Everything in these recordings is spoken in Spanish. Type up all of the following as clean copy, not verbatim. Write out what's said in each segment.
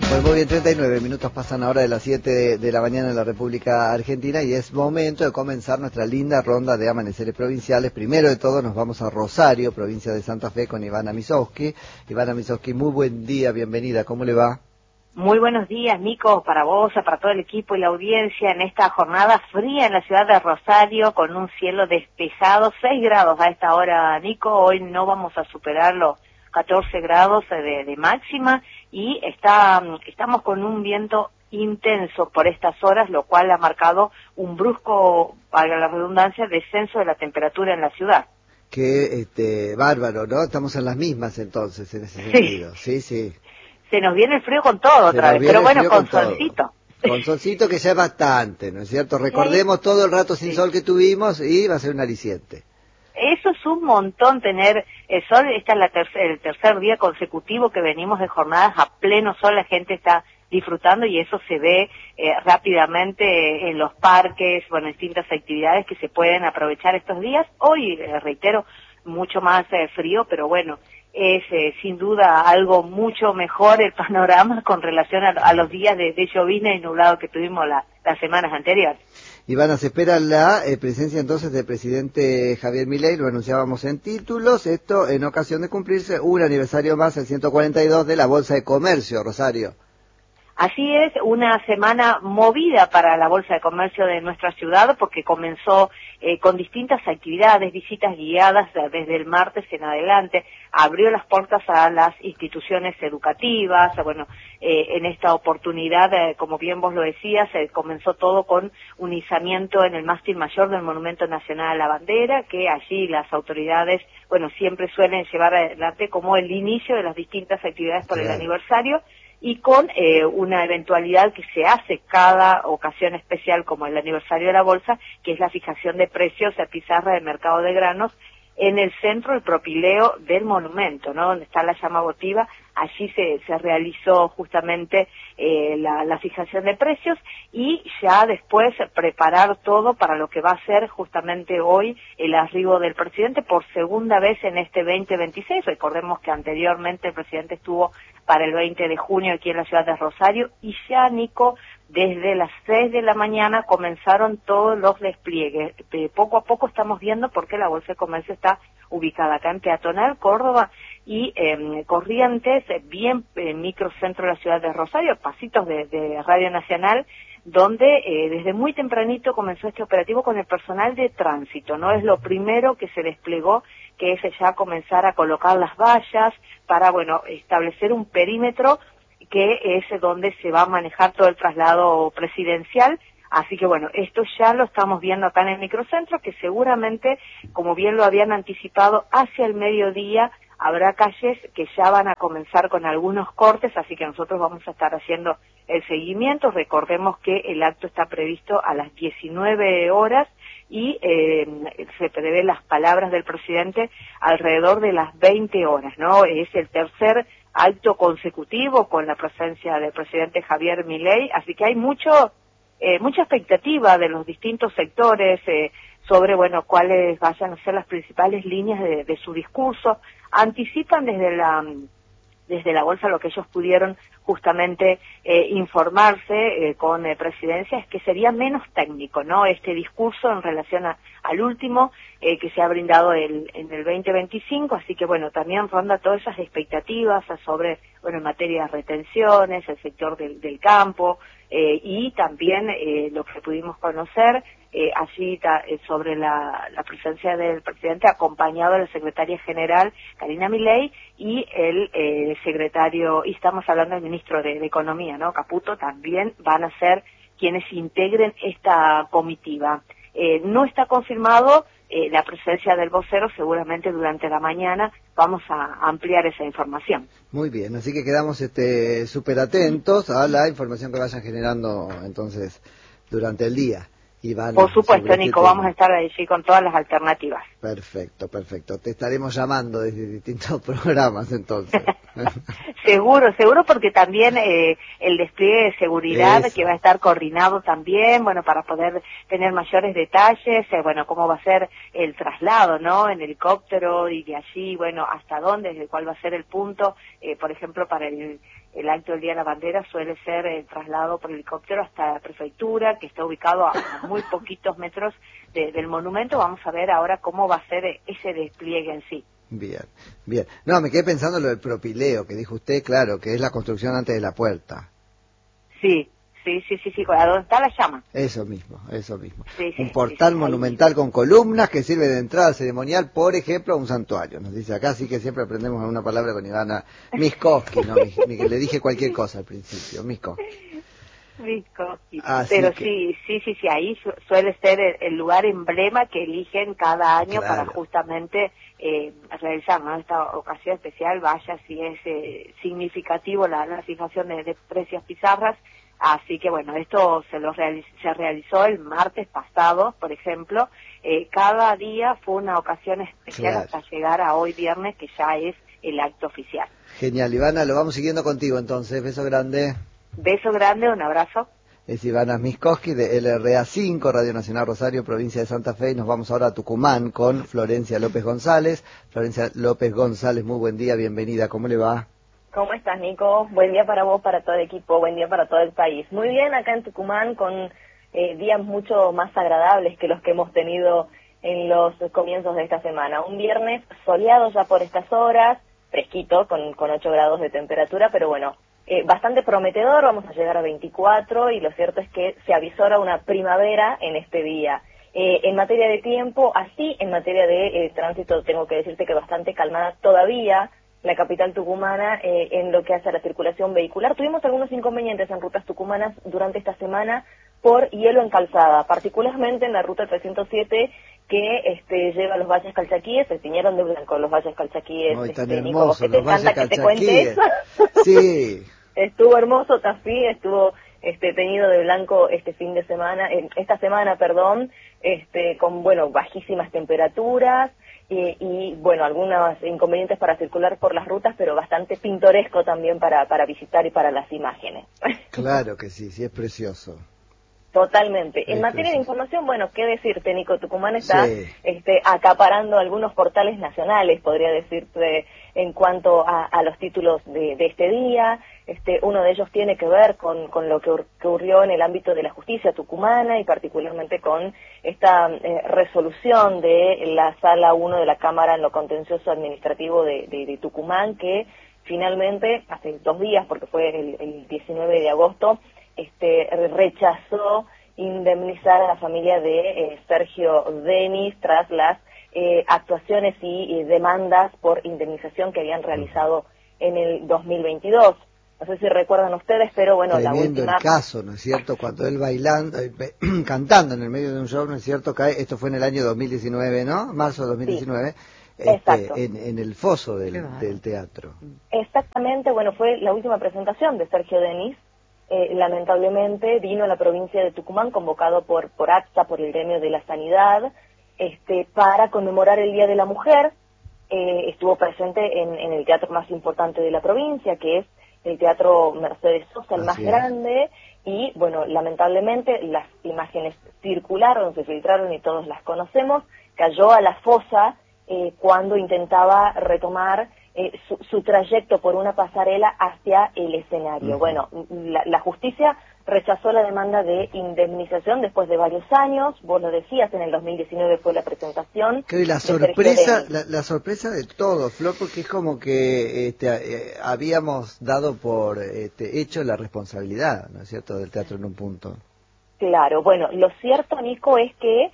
Pues muy bien, 39 minutos pasan ahora de las 7 de la mañana en la República Argentina y es momento de comenzar nuestra linda ronda de amaneceres provinciales. Primero de todo nos vamos a Rosario, provincia de Santa Fe, con Ivana Misowski. Ivana Misowski, muy buen día, bienvenida, ¿cómo le va? Muy buenos días, Nico, para vos, para todo el equipo y la audiencia en esta jornada fría en la ciudad de Rosario, con un cielo despejado, 6 grados a esta hora, Nico. Hoy no vamos a superar los 14 grados de máxima y estamos con un viento intenso por estas horas, lo cual ha marcado un brusco, valga la redundancia, descenso de la temperatura en la ciudad. Qué bárbaro, ¿no? Estamos en las mismas entonces, en ese sentido. Sí, sí. Se nos viene el frío con todo otra vez, pero bueno, con solcito. Con solcito, que ya es bastante, ¿no es cierto? Recordemos todo el rato sin sol que tuvimos y va a ser un aliciente. Eso es un montón tener el sol. Esta es el tercer día consecutivo que venimos de jornadas a pleno sol, la gente está disfrutando y eso se ve rápidamente en los parques, bueno, en distintas actividades que se pueden aprovechar estos días. Hoy, reitero, mucho más frío, pero bueno, es sin duda algo mucho mejor el panorama con relación a los días de llovizna y nublado que tuvimos las semanas anteriores. Ivana, se espera la presencia entonces del presidente Javier Milei, lo anunciábamos en títulos, esto en ocasión de cumplirse un aniversario más, el 142 de la Bolsa de Comercio, Rosario. Así es, una semana movida para la Bolsa de Comercio de nuestra ciudad porque comenzó con distintas actividades, visitas guiadas desde el martes en adelante, abrió las puertas a las instituciones educativas, bueno, en esta oportunidad, como bien vos lo decías, comenzó todo con un izamiento en el mástil mayor del Monumento Nacional a la Bandera, que allí las autoridades, bueno, siempre suelen llevar adelante como el inicio de las distintas actividades por el aniversario, y con una eventualidad que se hace cada ocasión especial como el aniversario de la bolsa, que es la fijación de precios a pizarra del mercado de granos en el centro del propileo del monumento, ¿no? Donde está la llama votiva. Allí se realizó justamente la fijación de precios y ya después preparar todo para lo que va a ser justamente hoy el arribo del presidente por segunda vez en este 2026. Recordemos que anteriormente el presidente estuvo para el 20 de junio aquí en la ciudad de Rosario y ya, Nico, desde las 6 de la mañana comenzaron todos los despliegues. Poco a poco estamos viendo por qué la Bolsa de Comercio está ubicada acá en Peatonal, Córdoba, y Corrientes, bien microcentro de la ciudad de Rosario, pasitos de Radio Nacional, donde desde muy tempranito comenzó este operativo con el personal de tránsito, ¿no? Es lo primero que se desplegó, que es ya comenzar a colocar las vallas para, bueno, establecer un perímetro que es donde se va a manejar todo el traslado presidencial. Así que bueno, esto ya lo estamos viendo acá en el microcentro, que seguramente, como bien lo habían anticipado, hacia el mediodía habrá calles que ya van a comenzar con algunos cortes, así que nosotros vamos a estar haciendo el seguimiento. Recordemos que el acto está previsto a las 19 horas y se prevé las palabras del presidente alrededor de las 20 horas, ¿no? Es el tercer acto consecutivo con la presencia del presidente Javier Milei, así que hay mucha expectativa de los distintos sectores sobre, bueno, cuáles vayan a ser las principales líneas de su discurso. Anticipan desde la bolsa lo que ellos pudieron justamente informarse con Presidencia, es que sería menos técnico, ¿no? Este discurso en relación al último que se ha brindado en el 2025, así que bueno, también ronda todas esas expectativas sobre, bueno, en materia de retenciones, el sector del campo, y también lo que pudimos conocer allí sobre la presencia del presidente acompañado de la secretaria general Karina Milei y el secretario, y estamos hablando del ministro de Economía, ¿no? Caputo, también van a ser quienes integren esta comitiva. No está confirmado la presencia del vocero, seguramente durante la mañana vamos a ampliar esa información. Muy bien, así que quedamos súper atentos a la información que vayan generando entonces durante el día. Ivana, por supuesto, Nico, vamos a estar allí con todas las alternativas. Perfecto, perfecto. Te estaremos llamando desde distintos programas entonces. Seguro, porque también el despliegue de seguridad que va a estar coordinado también, bueno, para poder tener mayores detalles, bueno, cómo va a ser el traslado, ¿no? En helicóptero y de allí, bueno, hasta dónde, desde cuál va a ser el punto, por ejemplo, para el el acto del Día de la Bandera suele ser el traslado por helicóptero hasta la prefectura, que está ubicado a muy poquitos metros del monumento. Vamos a ver ahora cómo va a ser ese despliegue en sí. Bien, bien. No, me quedé pensando en lo del propileo, que dijo usted, claro, que es la construcción antes de la puerta. Sí, ¿a dónde está la llama? Eso mismo, eso mismo. Sí, Un portal monumental con columnas que sirve de entrada ceremonial, por ejemplo, a un santuario. Nos dice acá, sí que siempre aprendemos una palabra con Ivana Miskovsky, ¿no? Le dije cualquier cosa al principio, Miskovsky. Pero sí, ahí suele ser el lugar emblema que eligen cada año, claro, para justamente realizar, ¿no? Esta ocasión especial. Vaya si es significativo la fijación de precios pizarras. Así que bueno, esto se realizó el martes pasado, por ejemplo. Cada día fue una ocasión especial, claro, hasta llegar a hoy viernes, que ya es el acto oficial. Genial, Ivana, lo vamos siguiendo contigo entonces. Beso grande. Beso grande, un abrazo. Es Ivana Miskovsky de LRA5, Radio Nacional Rosario, provincia de Santa Fe, y nos vamos ahora a Tucumán con Florencia López González. Florencia López González, muy buen día, bienvenida, ¿cómo le va? ¿Cómo estás, Nico? Buen día para vos, para todo el equipo, buen día para todo el país. Muy bien, acá en Tucumán, con días mucho más agradables que los que hemos tenido en los comienzos de esta semana. Un viernes soleado ya por estas horas, fresquito, con 8 grados de temperatura, pero bueno, bastante prometedor. Vamos a llegar a 24 y lo cierto es que se avisora una primavera en este día. En materia de tiempo, así en materia de tránsito, tengo que decirte que bastante calmada todavía la capital tucumana en lo que hace a la circulación vehicular. Tuvimos algunos inconvenientes en rutas tucumanas durante esta semana por hielo en calzada, particularmente en la ruta 307 que lleva a los Valles Calchaquíes. Se tiñeron de blanco los Valles Calchaquíes. Ay, tan Nico, hermoso, ¿qué te encanta que te cuente eso? Sí. Estuvo hermoso, Tafí, estuvo teñido de blanco esta semana, con, bueno, bajísimas temperaturas y bueno, algunos inconvenientes para circular por las rutas, pero bastante pintoresco también para visitar y para las imágenes. Claro que sí, sí, es precioso. Totalmente. En materia de información, bueno, qué decirte, Nico, Tucumán está acaparando algunos portales nacionales, podría decirte, en cuanto a los títulos de este día. Uno de ellos tiene que ver con lo que ocurrió en el ámbito de la justicia tucumana y particularmente con esta resolución de la Sala 1 de la Cámara en lo contencioso administrativo de Tucumán, que finalmente, hace 2 días, porque fue el 19 de agosto, rechazó indemnizar a la familia de Sergio Denis tras las actuaciones y demandas por indemnización que habían realizado en el 2022. No sé si recuerdan ustedes, pero bueno, tremendo la última... el caso, ¿no es cierto? Cuando él bailando, cantando en el medio de un show, ¿no es cierto? Esto fue en el año 2019, ¿no? Marzo de 2019. Sí. Exacto. En el foso del teatro. Exactamente, bueno, fue la última presentación de Sergio Denis. Lamentablemente vino a la provincia de Tucumán convocado por AXA, por el gremio de la sanidad, para conmemorar el Día de la Mujer. Estuvo presente en el teatro más importante de la provincia, que es el Teatro Mercedes Sosa, el más grande, y bueno, lamentablemente las imágenes circularon, se filtraron y todos las conocemos. Cayó a la fosa cuando intentaba retomar su trayecto por una pasarela hacia el escenario. Bueno, la justicia rechazó la demanda de indemnización después de varios años. Vos lo decías, en el 2019 fue la presentación. Creo, y la sorpresa de todo, Flor, porque es como que habíamos dado por hecho la responsabilidad, ¿no es cierto?, del teatro en un punto. Claro, bueno, lo cierto, Nico, es que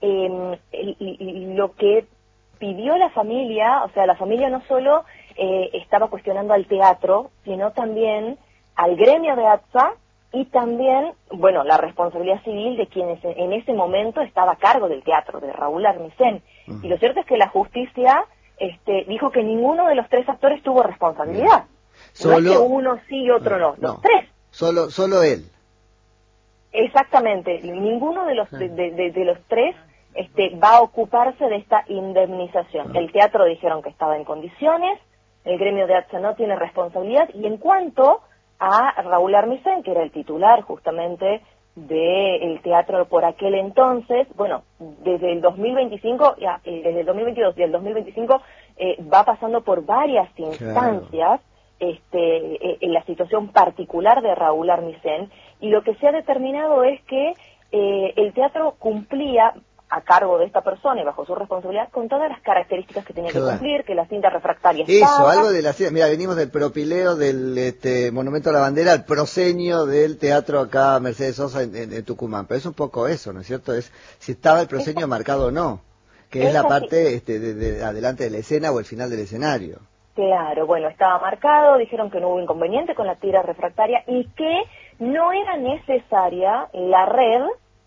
lo que pidió la familia, o sea, la familia no solo estaba cuestionando al teatro, sino también al gremio de ATSA y también, bueno, la responsabilidad civil de quienes en ese momento estaba a cargo del teatro, de Raúl Armisen. Y lo cierto es que la justicia dijo que ninguno de los 3 actores tuvo responsabilidad. Solo, no es que uno sí y otro no, los 3. Solo él. Exactamente, ninguno de los de los 3 va a ocuparse de esta indemnización. El teatro dijeron que estaba en condiciones, el gremio de ATSA no tiene responsabilidad, y en cuanto a Raúl Armisen, que era el titular justamente del teatro por aquel entonces, bueno, desde el 2025, desde el 2022 y el 2025 va pasando por varias instancias, en la situación particular de Raúl Armisen, y lo que se ha determinado es que el teatro cumplía, a cargo de esta persona y bajo su responsabilidad, con todas las características que tenía que cumplir, que la cinta refractaria estaba. Algo de la cinta. Mira, venimos del propileo del Monumento a la Bandera al proscenio del teatro acá Mercedes Sosa en Tucumán. Pero es un poco eso, ¿no es cierto? Es si estaba el proscenio marcado o no, que es la parte de adelante de la escena o el final del escenario. Claro, bueno, estaba marcado, dijeron que no hubo inconveniente con la tira refractaria y que no era necesaria la red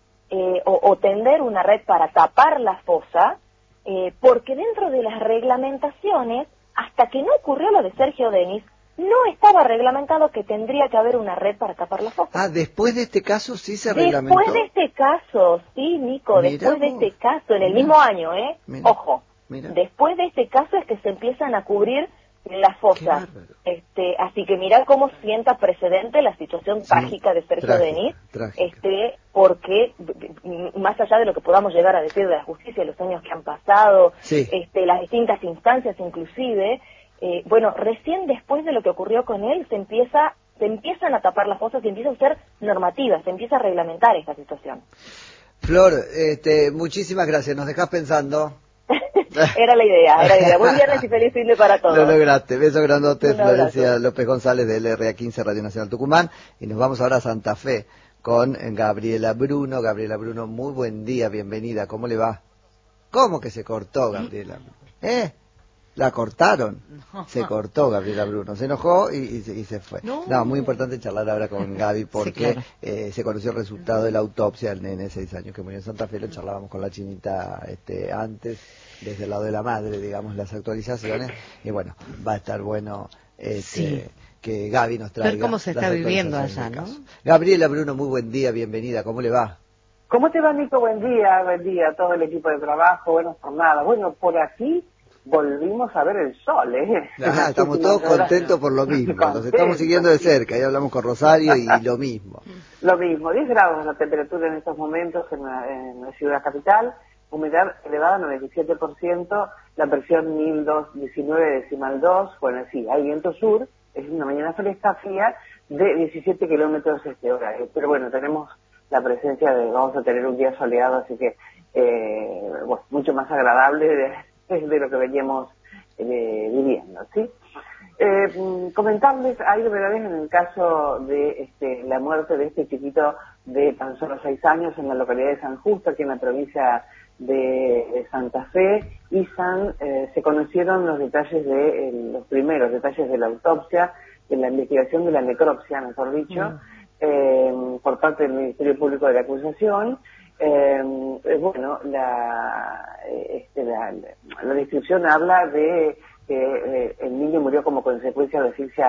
o tender una red para tapar la fosa, porque dentro de las reglamentaciones, hasta que no ocurrió lo de Sergio Denis, no estaba reglamentado que tendría que haber una red para tapar la fosa. Ah, después de este caso sí se reglamentó. Después de este caso, sí, Nico, después de este caso, en el mismo año, ojo, después de este caso es que se empiezan a cubrir las fosas. Así que mirá cómo sienta precedente la situación trágica de Sergio Denis, porque más allá de lo que podamos llegar a decir de la justicia, los años que han pasado, las distintas instancias inclusive, bueno, recién después de lo que ocurrió con él se empiezan a tapar las fosas, se empieza a usar normativas, se empieza a reglamentar esta situación. Flor, muchísimas gracias, nos dejás pensando. Era la idea. Buen viernes y feliz fin de para todos. Lo lograste. Beso grandote, Florencia López González de LRA15 Radio Nacional Tucumán. Y nos vamos ahora a Santa Fe con Gabriela Bruno. Gabriela Bruno, muy buen día, bienvenida. ¿Cómo le va? ¿Cómo que se cortó, Gabriela? La cortaron. Se cortó Gabriela Bruno. Se enojó y se fue. No, muy importante charlar ahora con Gaby porque se conoció el resultado de la autopsia del nene de 6 años que murió en Santa Fe. Lo charlábamos con la chinita antes, desde el lado de la madre, digamos, las actualizaciones. Y bueno, va a estar bueno que Gaby nos traiga. Ver cómo se está viviendo allá, ¿no? Gabriela Bruno, muy buen día, bienvenida. ¿Cómo le va? ¿Cómo te va, Nico? Buen día a todo el equipo de trabajo, buenas jornadas. Bueno, por aquí volvimos a ver el sol, estamos todos contentos por lo mismo, nos estamos siguiendo de cerca, ya hablamos con Rosario y lo mismo. Lo mismo, 10 grados la temperatura en estos momentos en la ciudad capital, humedad elevada 97%, la presión 1019,2, bueno, sí, hay viento sur, es una mañana fresca, fría, de 17 kilómetros hora, pero bueno, tenemos la presencia vamos a tener un día soleado, así que, bueno, mucho más agradable de lo que veníamos viviendo, ¿sí? Comentarles, hay novedades en el caso de la muerte de este chiquito de tan solo 6 años en la localidad de San Justo, aquí en la provincia de Santa Fe, y se conocieron los detalles los primeros detalles de la autopsia, de la investigación de la necropsia, mejor dicho, por parte del Ministerio Público de la Acusación. Bueno, la descripción habla de que el niño murió como consecuencia de asfixia